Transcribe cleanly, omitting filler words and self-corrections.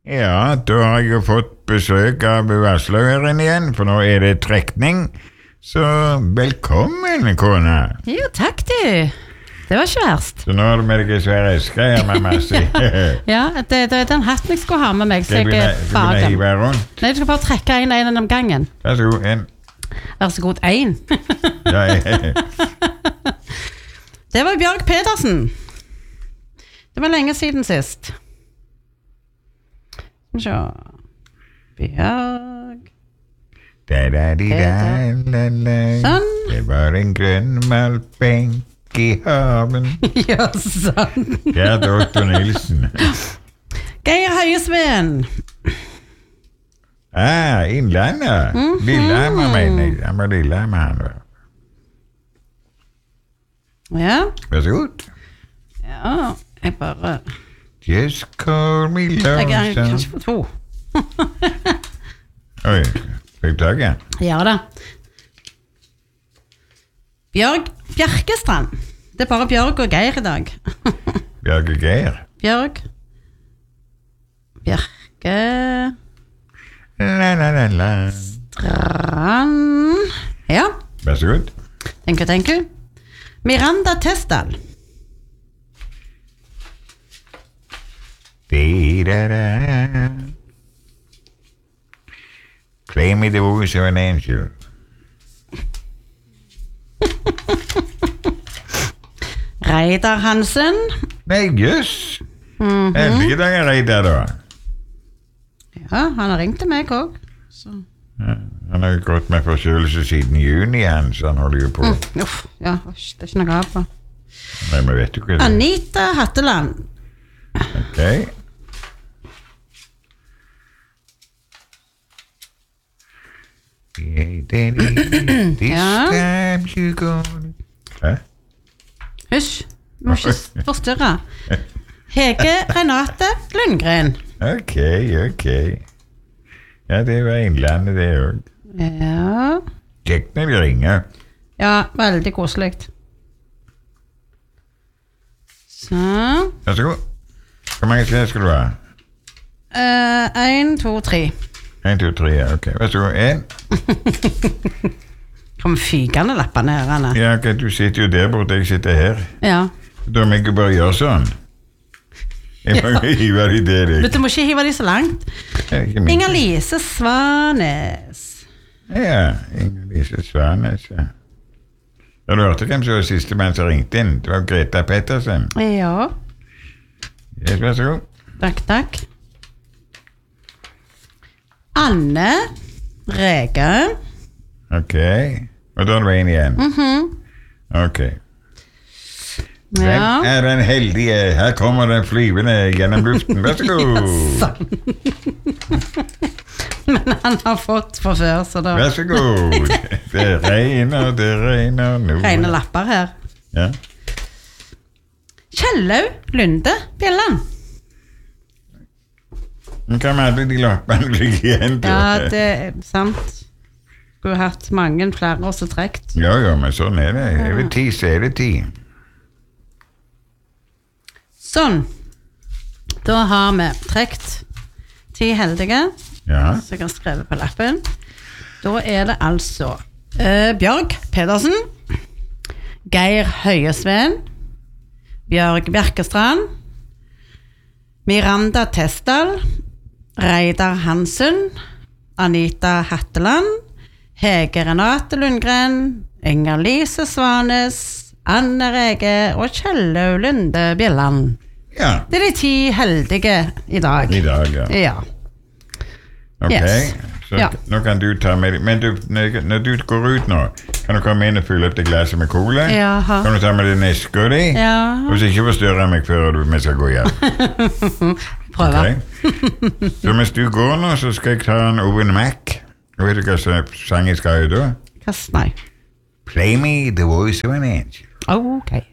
Ja, da har jeg jo fått besøk av varsleren igjen, for nå er det trekning. Så velkommen, kona. Jo, takk du. Det var ikke verst. Så nå har du med deg en svær eske her med masse. Ja, det er den hatten jeg skulle ha med meg, så jeg skal du hive rundt? Nei, du skal bare trekke en om gangen. Vær så god, en. Vær så god, en. Ja, Det var Bjørg Pedersen. Det var lenge siden sist. Så Bjørg Sånn. Det var en grønn maltbenk i haven. Ja, sånn. Gerd Otto Nilsen. Geir Høyesveen. Innlandet. Lillehammer, mener jeg. Han var Lillehammer, han var. Ja. Vær så god. Ja, jeg bare Just call me lonesome. Jeg kan ikke få to. Oi, skal jeg ta igjen? Ja da. Bjørg Bjerkestrand. Det er bare Bjørg og Geir i dag. Bjørg og Geir. Bjørg Bjerke La. Strand. Ja. Vær så god. Thank you. Miranda Testdal. Play me the voice of an angel. Reidar Hansen. Nei, jøss. Heldige dager, Reidar, da. Ja, han har ringt til meg også. Ja, han har jo gått med forkjølelse siden juni, så han holder jo på. Uff, ja, det er ikke noe av på. Nei, men vet du hva det er? Anita Hatteland. Ok. Hæ? Hysj, du må ikke forstyrre. Hege Renate Lundgren. Ok. Ja, det var Innlandet, det også. Ja. Kjekt når de ringer. Ja, veldig koselig. Så. Vær så god. Hvor mange skritt skal du ha? 1, 2, 3. 1, 2, 3, ja, ok. Vær så god, 1. Kom fygende lappene her, Anna. Ja, ok, du sitter jo der borte, jeg sitter her. Ja. Da må jeg jo bare gjøre sånn. Jeg må hive de der. Du må ikke hive de så langt. Inger-Lise Svanes. Ja, Inger-Lise Svanes, ja. Ja, du hørte hvem som var siste mann som ringte inn. Det var Greta Pettersen. Ja. Yes, vær så god. Takk. Anne Rege. Ok. Og da er det en igjen. Ok. Hvem er den heldige? Her kommer den flyvende gjennom luften. Vær så god. Men han har fått for før, så da... Vær så god. Det regner nå. Rene lapper her. Ja. Kjellaug Lunde Bjelland. Hva med alle de lappene ligger igjen til? Ja, det er sant. Du har hatt mange flere år så trekt. Ja, men sånn er det. Over tid så er det tid. Sånn. Da har vi trekt 10 heldige. Ja. Så jeg har skrevet på lappen. Da er det altså Bjørg Pedersen, Geir Høyesveen, Bjørg Bjerkestrand, Miranda Testdal, Reidar Hansen, Anita Hatteland, Hege Renate Lundgren, Inger-Lise Svanes, Anne Rege og Kjellaug Lunde Bjelland. Ja. Det er de 10 heldige i dag. I dag, ja. Ja. Ok, Yes. så nå kan du ta med deg. Men når du går ut nå, kan du komme inn og fylle opp det glasset med cola? Jaha. Kan du ta med din eske di? Ja. Og så ikke forstyrre meg før vi skal gå hjem. Prøve. Okay. Så mens du går nå, så skal jeg ta en Owen Mac. Og vet du hva sang jeg skal ha da? Nei. Play me the voice of an angel. Ok.